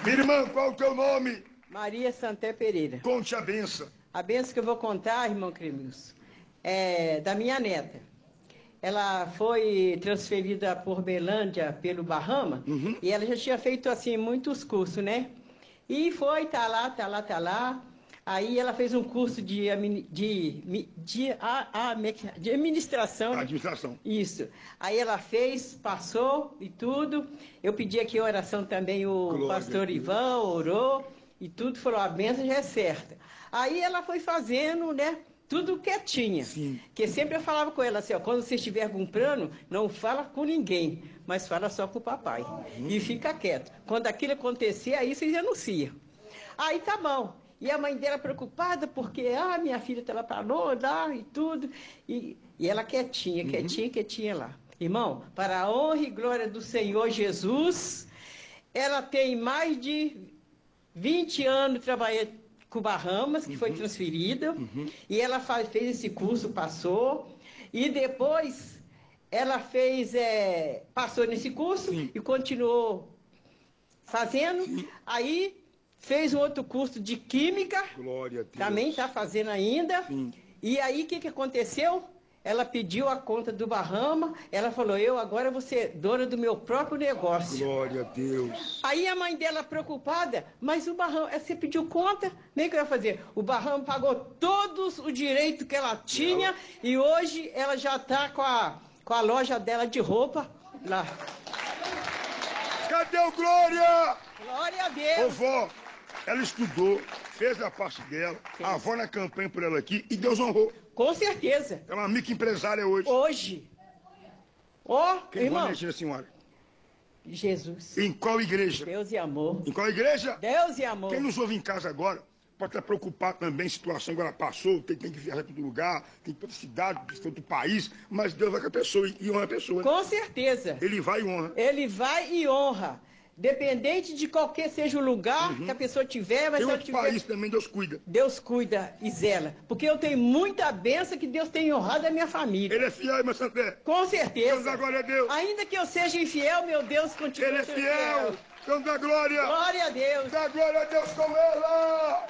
Irmã, qual é o teu nome? Maria Santé Pereira. Conte a benção. A benção que eu vou contar, irmão Cremilson, é da minha neta. Ela foi transferida por Berlândia, pelo Bahama, e ela já tinha feito, assim, muitos cursos, né? E foi, tá lá. Aí ela fez um curso de administração. Né? Administração. Isso. Aí ela fez, passou e tudo. Eu pedi aqui oração também, o Glória pastor Ivan orou e tudo, falou, a benção já é certa. Aí ela foi fazendo, né? Tudo quietinha. Sim. Porque sempre eu falava com ela assim, ó, quando você estiver com um plano, não fala com ninguém, mas fala só com o papai. E fica quieto. Quando aquilo acontecer, aí vocês anunciam. Aí tá bom. E a mãe dela preocupada, porque, minha filha tá lá pra lá e tudo. E ela quietinha lá. Irmão, para a honra e glória do Senhor Jesus, ela tem mais de 20 anos trabalhando com Bahamas, que foi transferida, e ela fez esse curso, passou, e depois ela fez, passou nesse curso e continuou fazendo, aí fez um outro curso de Química, Glória a Deus. também está fazendo ainda, e aí o que aconteceu? Ela pediu a conta do Bahama, ela falou, eu agora vou ser dona do meu próprio negócio. Glória a Deus. Aí a mãe dela preocupada, mas o Bahama, você pediu conta? Nem que eu ia fazer. O Bahama pagou todos os direitos que ela tinha e hoje ela já está com a loja dela de roupa lá. Cadê o Glória? Glória a Deus. Ô vó, ela estudou, fez a parte dela, a avó na campanha por ela aqui e Deus honrou. Com certeza. É uma microempresária hoje. Hoje. Ó, Quem irmão. a senhora? Jesus. Em qual igreja? Deus e amor. Em qual igreja? Deus e amor. Quem nos ouve em casa agora pode estar preocupado também, a situação agora passou, tem que viajar para todo lugar, tem que ir para outra cidade, para outro país, mas Deus vai com a pessoa e honra a pessoa. Com certeza. Ele vai e honra. Ele vai e honra. Dependente de qualquer seja o lugar que a pessoa tiver, mas Tem se ela outro tiver... país também, Deus cuida. Deus cuida e zela. Porque eu tenho muita bênção que Deus tem honrado a minha família. Ele é fiel, meu Santé. Com certeza. Deus dá glória a Deus. Ainda que eu seja infiel, meu Deus continua Ele é sendo fiel. Deus dá glória. Glória a Deus. Dá glória a Deus com ela.